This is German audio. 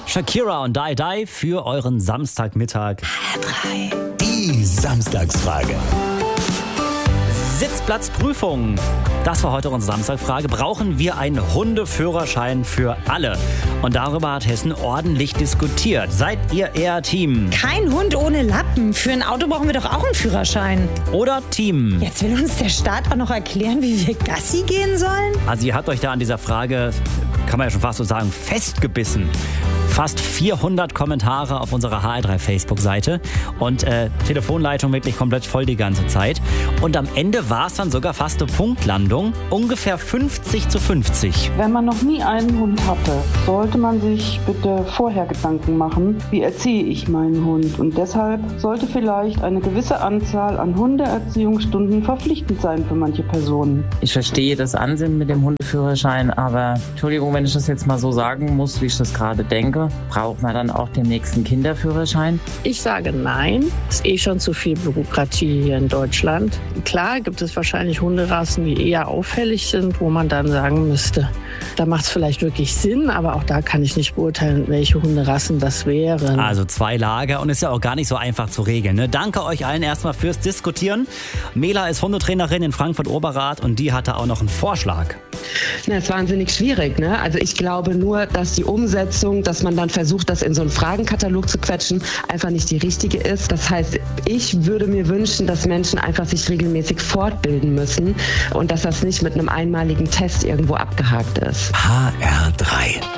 Shakira und Die Die für euren Samstagmittag. HR3. Die Samstagsfrage. Sitzplatzprüfung. Das war heute unsere Samstagfrage. Brauchen wir einen Hundeführerschein für alle? Und darüber hat Hessen ordentlich diskutiert. Seid ihr eher Team? Kein Hund ohne Lappen. Für ein Auto brauchen wir doch auch einen Führerschein. Oder Team? Jetzt will uns der Staat auch noch erklären, wie wir Gassi gehen sollen? Also ihr habt euch da an dieser Frage, kann man ja schon fast so sagen, festgebissen. Fast 400 Kommentare auf unserer HR3 Facebook-Seite und Telefonleitung wirklich komplett voll die ganze Zeit. Und am Ende war es dann sogar fast eine Punktlandung, ungefähr 50-50. Wenn man noch nie einen Hund hatte, sollte man sich bitte vorher Gedanken machen, wie erziehe ich meinen Hund. Und deshalb sollte vielleicht eine gewisse Anzahl an Hundeerziehungsstunden verpflichtend sein für manche Personen. Ich verstehe das Ansinnen mit dem Hundeführerschein, aber Entschuldigung, wenn ich das jetzt mal so sagen muss, wie ich das gerade denke, braucht man dann auch den nächsten Kinderführerschein? Ich sage nein. Ist schon zu viel Bürokratie hier in Deutschland. Klar gibt es wahrscheinlich Hunderassen, die eher auffällig sind, wo man dann sagen müsste, da macht es vielleicht wirklich Sinn, aber auch da kann ich nicht beurteilen, welche Hunderassen das wären. Also 2 Lager und ist ja auch gar nicht so einfach zu regeln. Ne? Danke euch allen erstmal fürs Diskutieren. Mela ist Hundetrainerin in Frankfurt-Oberrath und die hatte auch noch einen Vorschlag. Das ist wahnsinnig schwierig, ne? Also ich glaube nur, dass die Umsetzung, dass man dann versucht, das in so einen Fragenkatalog zu quetschen, einfach nicht die richtige ist. Das heißt, ich würde mir wünschen, dass Menschen einfach sich regelmäßig fortbilden müssen und dass das nicht mit einem einmaligen Test irgendwo abgehakt ist. HR3.